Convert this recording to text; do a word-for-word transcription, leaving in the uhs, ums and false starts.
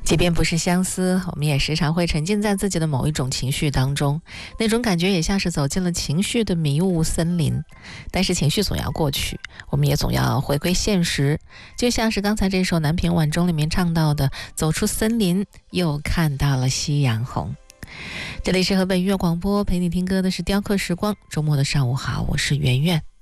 即便不是相思，我们也时常会沉浸在自己的某一种情绪当中，那种感觉也像是走进了情绪的迷雾森林。但是情绪总要过去，我们也总要回归现实，就像是刚才这首《南屏晚钟》里面唱到的，走出森林，又看到了夕阳红。这里是河北音乐广播，陪你听歌的是雕刻时光。周末的上午好，我是圆圆。